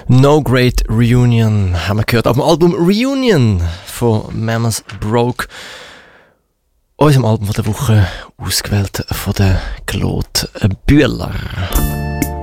No Great Reunion haben wir gehört auf dem Album Reunion von Mamas Broke. Unserem Album von der Woche ausgewählt von der Claude Bühler.